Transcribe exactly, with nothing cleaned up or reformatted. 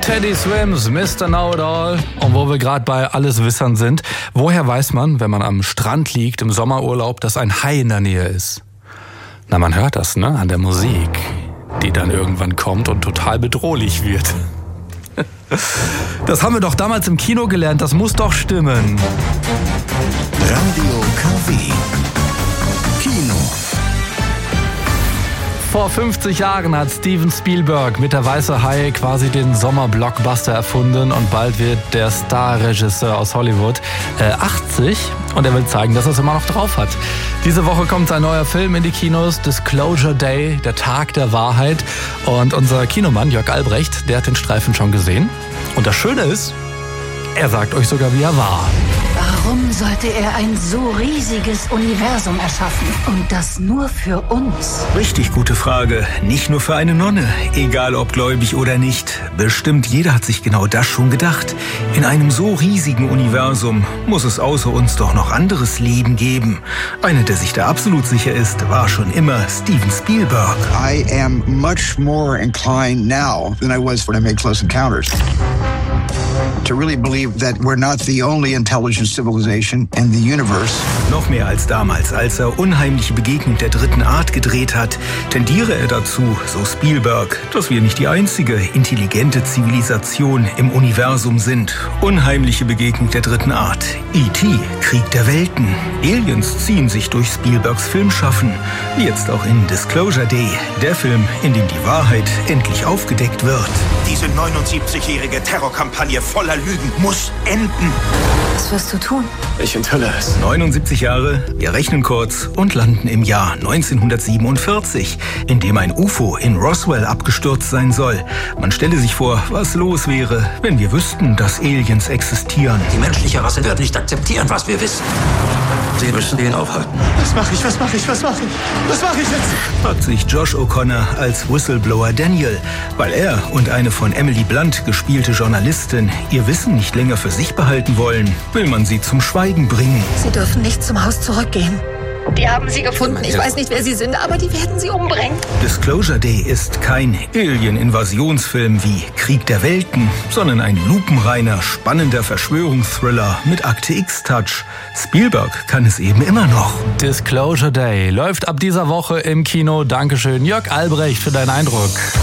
Teddy Swims, Mister Know-It-All. Und wo wir gerade bei Alleswissern sind, woher weiß man, wenn man am Strand liegt im Sommerurlaub, dass ein Hai in der Nähe ist? Na, man hört das, ne? An der Musik, die dann irgendwann kommt und total bedrohlich wird. Das haben wir doch damals im Kino gelernt, das muss doch stimmen. Radio K W Kino. Vor fünfzig Jahren hat Steven Spielberg mit Der weiße Hai quasi den Sommerblockbuster erfunden und bald wird der Starregisseur aus Hollywood äh, achtzig und er will zeigen, dass er es immer noch drauf hat. Diese Woche kommt sein neuer Film in die Kinos, Disclosure Day, der Tag der Wahrheit. Und unser Kinomann Jörg Albrecht, der hat den Streifen schon gesehen. Und das Schöne ist, er sagt euch sogar, wie er war. Warum sollte er ein so riesiges Universum erschaffen? Und das nur für uns? Richtig gute Frage. Nicht nur für eine Nonne. Egal ob gläubig oder nicht. Bestimmt jeder hat sich genau das schon gedacht. In einem so riesigen Universum muss es außer uns doch noch anderes Leben geben. Einer, der sich da absolut sicher ist, war schon immer Steven Spielberg. I am much more inclined now than I was when I made Close Encounters to really believe that we're not the only intelligent civilization in the universe. Noch mehr als damals, als er Unheimliche Begegnung der dritten Art gedreht hat, tendiere er dazu, so Spielberg, dass wir nicht die einzige intelligente Zivilisation im Universum sind. Unheimliche Begegnung der dritten Art. E T, Krieg der Welten. Aliens ziehen sich durch Spielbergs Filmschaffen. Jetzt auch in Disclosure Day, der Film, in dem die Wahrheit endlich aufgedeckt wird. Diese neunundsiebzigjährige Terrorkampagne voller Lügen muss enden. Was wirst du tun? Ich enthülle es. neunundsiebzig Jahre, wir rechnen kurz und landen im Jahr neunzehnhundertsiebenundvierzig, in dem ein U F O in Roswell abgestürzt sein soll. Man stelle sich vor, was los wäre, wenn wir wüssten, dass Aliens existieren. Die menschliche Rasse wird nicht akzeptieren, was wir wissen. Sie müssen ihn aufhalten. Was mache ich, was mache ich, was mache ich? Was mache ich jetzt? Fragt sich Josh O'Connor als Whistleblower Daniel, weil er und eine von Emily Blunt gespielte Journalistin ihr Wissen nicht länger für sich behalten wollen, will man sie zum Schweigen bringen. Sie dürfen nicht zum Haus zurückgehen. Die haben sie gefunden. Ich weiß nicht, wer sie sind, aber die werden sie umbringen. Disclosure Day ist kein Alien-Invasionsfilm wie Krieg der Welten, sondern ein lupenreiner, spannender Verschwörungsthriller mit Akte X-Touch. Spielberg kann es eben immer noch. Disclosure Day läuft ab dieser Woche im Kino. Dankeschön, Jörg Albrecht, für deinen Eindruck.